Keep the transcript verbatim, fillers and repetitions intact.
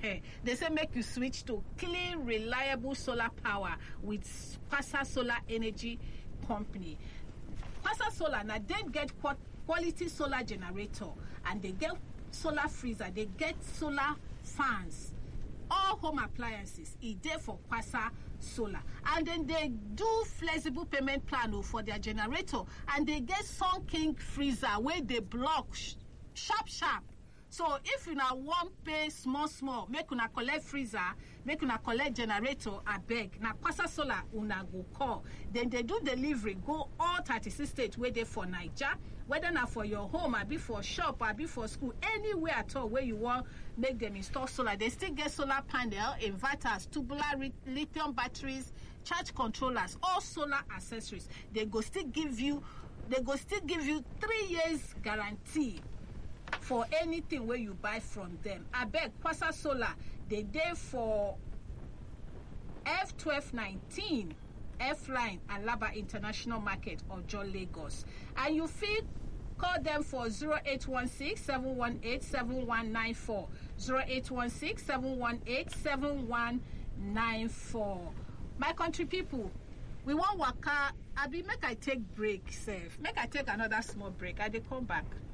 They say make you switch to clean, reliable solar power with Kwasa Solar Energy Company. Kwasa Solar, now they get quality solar generator, and they get solar freezer, they get solar fans, all home appliances. It's there for Kwasa Solar. And then they do flexible payment plan for their generator, and they get Sun King freezer where they block sh sharp sharp. So if you now want pay small small, make una collect freezer, make una collect generator, I beg. Now Kwasa Solar una go call. Then they do delivery, go all thirty-six states where they for Niger, whether now for your home, or be for shop, or be for school, anywhere at all where you want make them install solar. They still get solar panel, inverters, tubular lithium batteries, charge controllers, all solar accessories. They go still give you, they go still give you three years guarantee for anything where you buy from them. I beg, Kwasa Solar, they there for F twelve nineteen F line Alaba International Market or John Lagos. And you feel call them for zero eight one six, seven one eight, seven one nine four. zero eight one six, seven one eight, seven one nine four. My country people, we want waka. Abi, make I take break, sef. Make I take another small break. I dey come back.